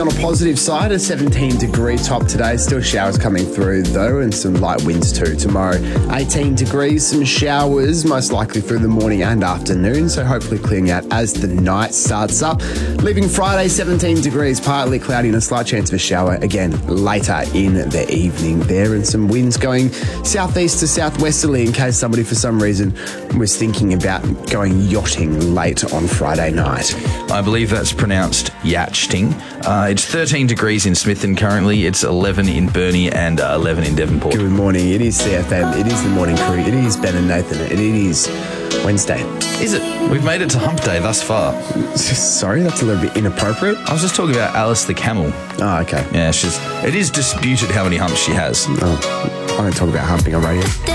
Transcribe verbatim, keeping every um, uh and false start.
on a positive side, a seventeen degree top today. Still showers coming through though, and some light winds too. Tomorrow, eighteen degrees, some showers, most likely through the morning and afternoon, so hopefully clearing out as the night starts up. Leaving Friday, seventeen degrees, partly cloudy and a slight chance of a shower again later in the evening there, and some winds going southeast to southwesterly in case somebody for some reason was thinking about going yachting late on Friday night. I believe that's pronounced yachting. Uh, it's thirteen degrees in Smithton currently. It's eleven in Burnie and uh, eleven in Devonport. Good morning. It is C F M. It is the morning crew. It is Ben and Nathan. It is Wednesday. Is it? We've made it to hump day thus far. Sorry, that's a little bit inappropriate. I was just talking about Alice the camel. Oh, okay. Yeah, she's. It is disputed how many humps she has. Oh, I don't talk about humping on radio.